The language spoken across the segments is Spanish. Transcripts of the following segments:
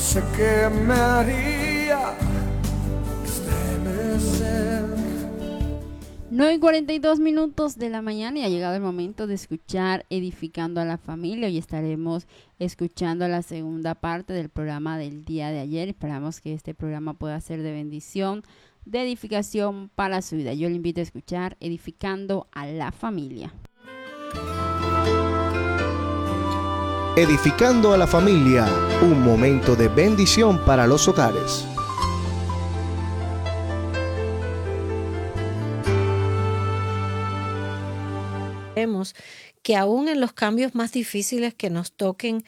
sé que me haría estremecer. 9:42 de la mañana y ha llegado el momento de escuchar Edificando a la Familia. Hoy estaremos escuchando la segunda parte del programa del día de ayer. Esperamos que este programa pueda ser de bendición, de edificación para su vida. Yo le invito a escuchar Edificando a la Familia. Edificando a la Familia, un momento de bendición para los hogares. Vemos que aún en los cambios más difíciles que nos toquen,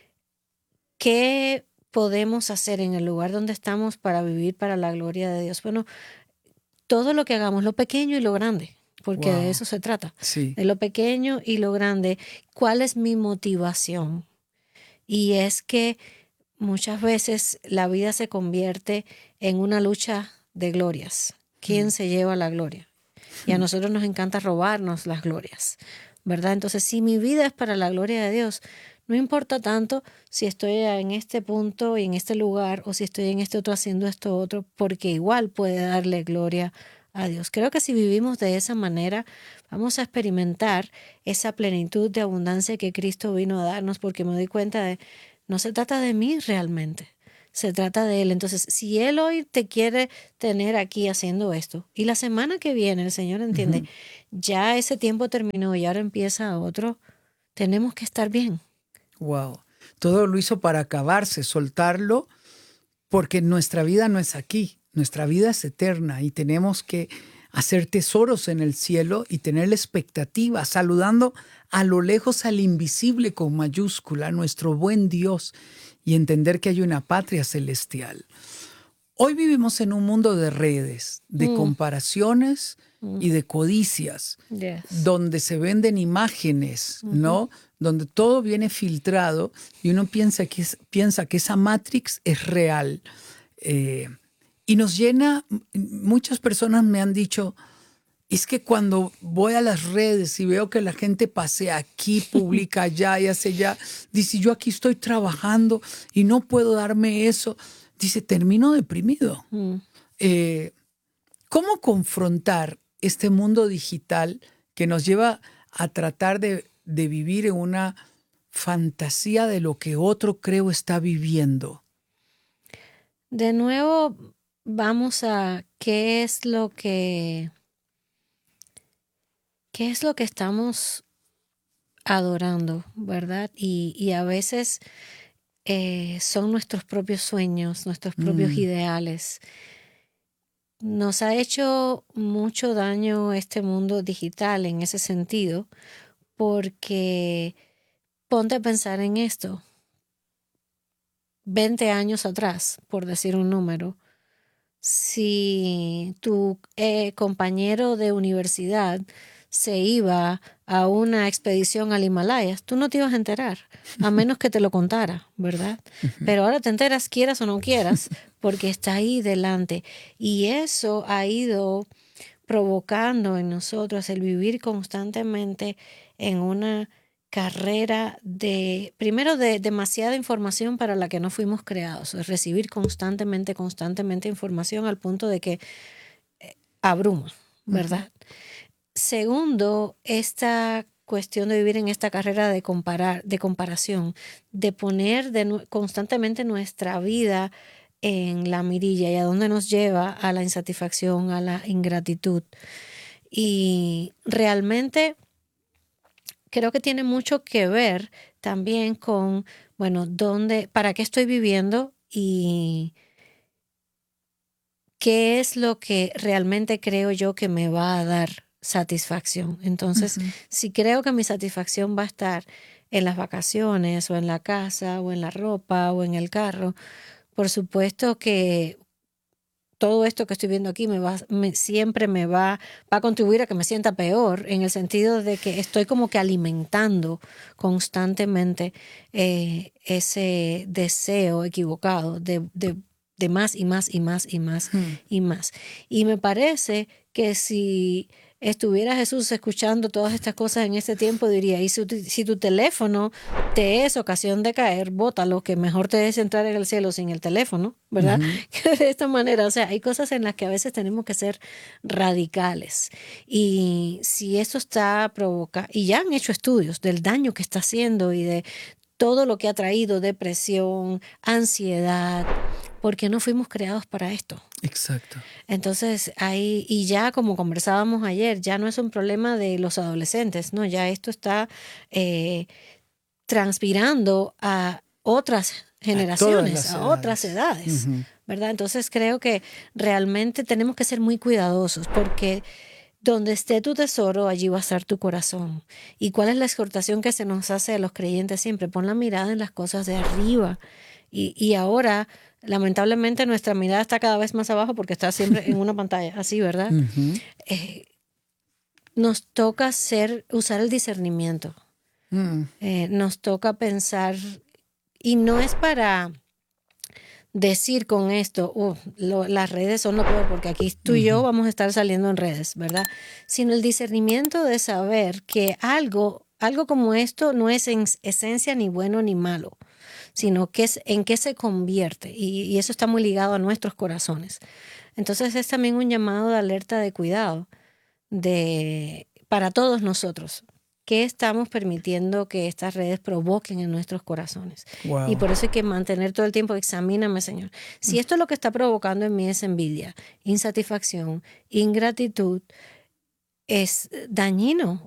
¿qué podemos hacer en el lugar donde estamos para vivir para la gloria de Dios? Bueno, todo lo que hagamos, lo pequeño y lo grande, porque de eso se trata. Sí. De lo pequeño y lo grande. ¿Cuál es mi motivación? Y es que muchas veces la vida se convierte en una lucha de glorias. ¿Quién se lleva la gloria? Y a nosotros nos encanta robarnos las glorias, ¿verdad? Entonces, si mi vida es para la gloria de Dios, no importa tanto si estoy en este punto y en este lugar o si estoy en este otro haciendo esto otro, porque igual puede darle gloria a Dios. Creo que si vivimos de esa manera, vamos a experimentar esa plenitud de abundancia que Cristo vino a darnos, porque me doy cuenta de, no se trata de mí realmente, se trata de Él. Entonces, si Él hoy te quiere tener aquí haciendo esto, y la semana que viene el Señor entiende, ya ese tiempo terminó y ahora empieza otro, tenemos que estar bien. Wow. Todo lo hizo para acabarse, soltarlo, porque nuestra vida no es aquí, nuestra vida es eterna y tenemos que hacer tesoros en el cielo y tener la expectativa, saludando a lo lejos al invisible con mayúscula, nuestro buen Dios, y entender que hay una patria celestial. Hoy vivimos en un mundo de redes, de comparaciones y de codicias, donde se venden imágenes, ¿no? Donde todo viene filtrado y uno piensa que esa Matrix es real. Y nos llena, muchas personas me han dicho, es que cuando voy a las redes y veo que la gente pasea aquí, publica allá y hace allá, dice, yo aquí estoy trabajando y no puedo darme eso. Dice, termino deprimido. ¿Cómo confrontar este mundo digital que nos lleva a tratar de vivir en una fantasía de lo que otro creo está viviendo? De nuevo, vamos a qué es lo que estamos adorando, ¿verdad? Y a veces son nuestros propios sueños, nuestros propios ideales. Nos ha hecho mucho daño este mundo digital en ese sentido, porque ponte a pensar en esto. 20 años atrás, por decir un número, si tu compañero de universidad se iba a una expedición al Himalaya, tú no te ibas a enterar, a menos que te lo contara, ¿verdad? Pero ahora te enteras, quieras o no quieras, porque está ahí delante. Y eso ha ido provocando en nosotros el vivir constantemente en una carrera primero de demasiada información para la que no fuimos creados, es recibir constantemente información al punto de que abruma, ¿verdad? Segundo, esta cuestión de vivir en esta carrera de comparación, de poner constantemente nuestra vida en la mirilla y a dónde nos lleva a la insatisfacción, a la ingratitud. Y realmente creo que tiene mucho que ver también con, bueno, para qué estoy viviendo y qué es lo que realmente creo yo que me va a dar satisfacción. Entonces, si creo que mi satisfacción va a estar en las vacaciones o en la casa o en la ropa o en el carro, por supuesto que todo esto que estoy viendo aquí siempre me va a contribuir a que me sienta peor, en el sentido de que estoy como que alimentando constantemente ese deseo equivocado de más y más y más y más y más. Y me parece que si estuviera Jesús escuchando todas estas cosas en ese tiempo, diría, y si tu teléfono te es ocasión de caer, bótalo, que mejor te es entrar en el cielo sin el teléfono, ¿verdad? Que de esta manera, o sea, hay cosas en las que a veces tenemos que ser radicales. Y si esto está provoca, y ya han hecho estudios del daño que está haciendo y de todo lo que ha traído, depresión, ansiedad, porque no fuimos creados para esto. Exacto. Entonces, ahí, y ya como conversábamos ayer, ya no es un problema de los adolescentes, ¿no? Ya esto está transpirando a otras generaciones, a otras edades, ¿verdad? Entonces, creo que realmente tenemos que ser muy cuidadosos porque donde esté tu tesoro, allí va a estar tu corazón. ¿Y cuál es la exhortación que se nos hace a los creyentes siempre? Pon la mirada en las cosas de arriba. Y ahora, lamentablemente, nuestra mirada está cada vez más abajo porque está siempre en una pantalla, así, ¿verdad? Nos toca usar el discernimiento. Nos toca pensar, y no es para decir con esto, las redes son lo peor, porque aquí tú y yo vamos a estar saliendo en redes, ¿verdad? Sino el discernimiento de saber que algo como esto no es en esencia ni bueno ni malo, sino que es en qué se convierte, y eso está muy ligado a nuestros corazones. Entonces es también un llamado de alerta de cuidado para todos nosotros. ¿Qué estamos permitiendo que estas redes provoquen en nuestros corazones? Wow. Y por eso hay que mantener todo el tiempo, examíname, Señor. Si esto es lo que está provocando en mí es envidia, insatisfacción, ingratitud, es dañino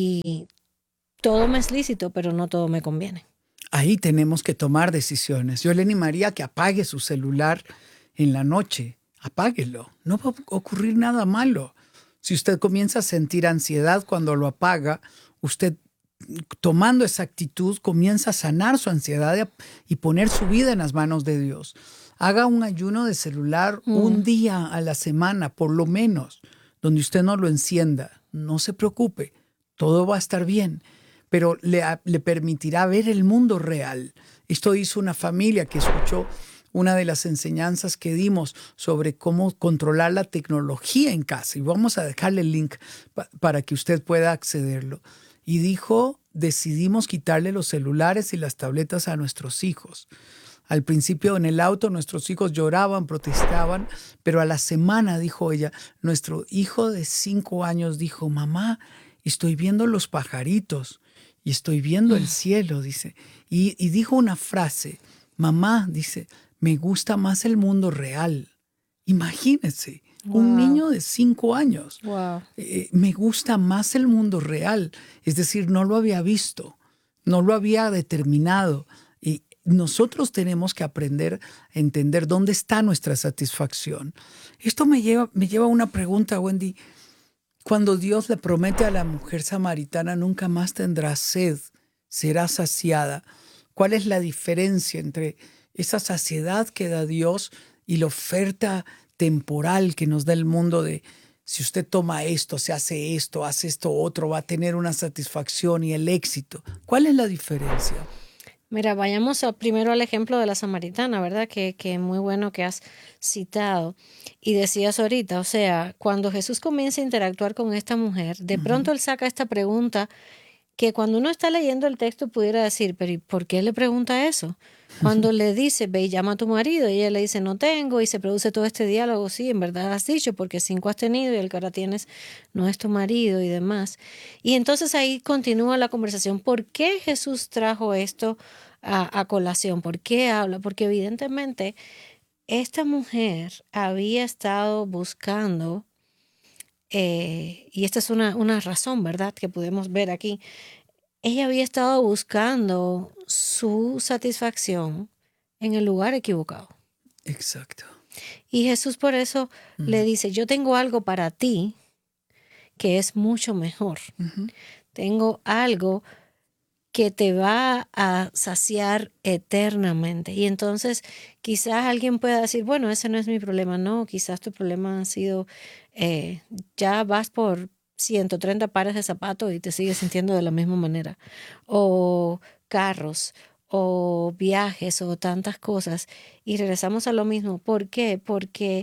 y todo me es lícito, pero no todo me conviene. Ahí tenemos que tomar decisiones. Yo le animaría a que apague su celular en la noche. Apáguelo. No va a ocurrir nada malo. Si usted comienza a sentir ansiedad cuando lo apaga, usted tomando esa actitud comienza a sanar su ansiedad y poner su vida en las manos de Dios. Haga un ayuno de celular un día a la semana, por lo menos, donde usted no lo encienda. No se preocupe, todo va a estar bien, pero le permitirá ver el mundo real. Esto hizo una familia que escuchó una de las enseñanzas que dimos sobre cómo controlar la tecnología en casa. Y vamos a dejarle el link para que usted pueda accederlo. Y dijo, decidimos quitarle los celulares y las tabletas a nuestros hijos. Al principio en el auto nuestros hijos lloraban, protestaban, pero a la semana, dijo ella, nuestro hijo de 5 años dijo, mamá, estoy viendo los pajaritos y estoy viendo el cielo, dice. Y dijo una frase, mamá, dice, me gusta más el mundo real. Imagínense, un niño de 5 años. Wow. Me gusta más el mundo real. Es decir, no lo había visto, no lo había determinado. Y nosotros tenemos que aprender a entender dónde está nuestra satisfacción. Esto me lleva a una pregunta, Wendy. Cuando Dios le promete a la mujer samaritana, nunca más tendrás sed, serás saciada. ¿Cuál es la diferencia entre esa saciedad que da Dios y la oferta temporal que nos da el mundo de si usted toma esto, se hace esto otro, va a tener una satisfacción y el éxito? ¿Cuál es la diferencia? Mira, vayamos primero al ejemplo de la samaritana, ¿verdad? Que muy bueno que has citado. Y decías ahorita, o sea, cuando Jesús comienza a interactuar con esta mujer, de pronto él saca esta pregunta que cuando uno está leyendo el texto pudiera decir, pero ¿y por qué le pregunta eso? Cuando le dice, ve y llama a tu marido, y ella le dice, no tengo, y se produce todo este diálogo, sí, en verdad has dicho, porque 5 has tenido y el que ahora tienes no es tu marido y demás. Y entonces ahí continúa la conversación. ¿Por qué Jesús trajo esto a colación? ¿Por qué habla? Porque evidentemente esta mujer había estado buscando, y esta es una razón, ¿verdad?, que podemos ver aquí. Ella había estado buscando su satisfacción en el lugar equivocado. Exacto. Y Jesús por eso le dice, yo tengo algo para ti que es mucho mejor. Tengo algo que te va a saciar eternamente. Y entonces quizás alguien pueda decir, bueno, ese no es mi problema. No, quizás tu problema ha sido, ya vas por 130 pares de zapatos y te sigues sintiendo de la misma manera. O carros, o viajes, o tantas cosas. Y regresamos a lo mismo. ¿Por qué? Porque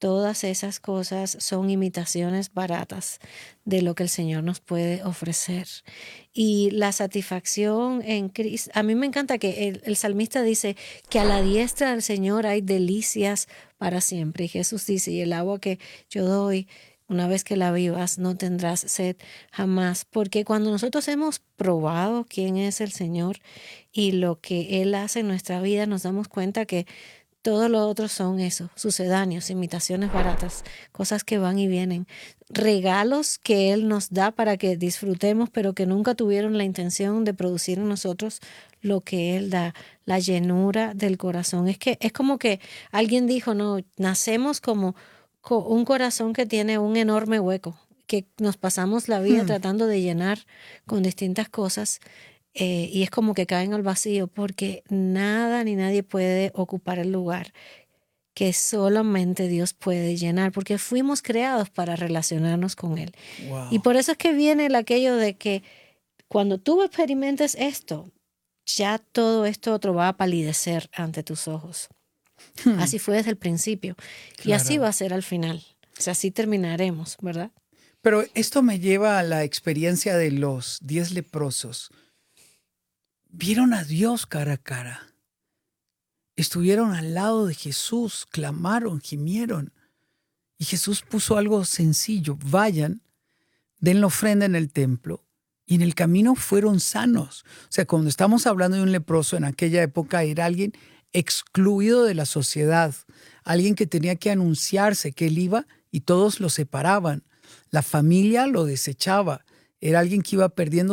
todas esas cosas son imitaciones baratas de lo que el Señor nos puede ofrecer. Y la satisfacción en Cristo, a mí me encanta que el salmista dice que a la diestra del Señor hay delicias para siempre. Y Jesús dice, y el agua que yo doy, una vez que la vivas, no tendrás sed jamás. Porque cuando nosotros hemos probado quién es el Señor y lo que Él hace en nuestra vida, nos damos cuenta que todo lo otro son eso, sucedáneos, imitaciones baratas, cosas que van y vienen, regalos que Él nos da para que disfrutemos, pero que nunca tuvieron la intención de producir en nosotros lo que Él da, la llenura del corazón. Es que es como que alguien dijo, no, nacemos como un corazón que tiene un enorme hueco, que nos pasamos la vida tratando de llenar con distintas cosas. Y es como que caen al vacío porque nada ni nadie puede ocupar el lugar que solamente Dios puede llenar, porque fuimos creados para relacionarnos con Él. Wow. Y por eso es que viene aquello de que cuando tú experimentes esto, ya todo esto otro va a palidecer ante tus ojos. Así fue desde el principio. Y así va a ser al final. O sea, así terminaremos, ¿verdad? Pero esto me lleva a la experiencia de los 10 leprosos. Vieron a Dios cara a cara. Estuvieron al lado de Jesús, clamaron, gimieron. Y Jesús puso algo sencillo. Vayan, den la ofrenda en el templo. Y en el camino fueron sanos. O sea, cuando estamos hablando de un leproso en aquella época, era alguien excluido de la sociedad. Alguien que tenía que anunciarse que él iba y todos lo separaban. La familia lo desechaba. Era alguien que iba perdiendo